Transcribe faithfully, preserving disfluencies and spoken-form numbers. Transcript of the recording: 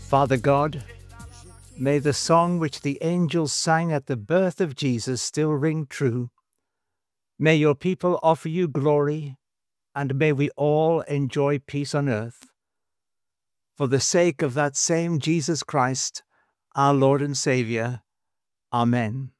Father God, may the song which the angels sang at the birth of Jesus still ring true. May your people offer you glory, and may we all enjoy peace on earth. For the sake of that same Jesus Christ, our Lord and Saviour. Amen.